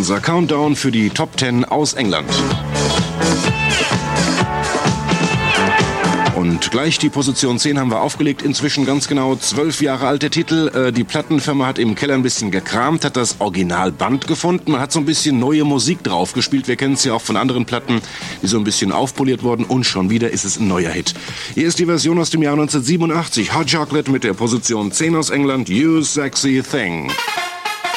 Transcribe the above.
Unser Countdown für die Top 10 aus England. Und gleich die Position 10 haben wir aufgelegt. Inzwischen ganz genau 12 Jahre alt der Titel. Die Plattenfirma hat im Keller ein bisschen gekramt, hat das Originalband gefunden. Man hat so ein bisschen neue Musik drauf gespielt. Wir kennen es ja auch von anderen Platten, die so ein bisschen aufpoliert wurden. Und schon wieder ist es ein neuer Hit. Hier ist die Version aus dem Jahr 1987. Hot Chocolate mit der Position 10 aus England. You Sexy Thing.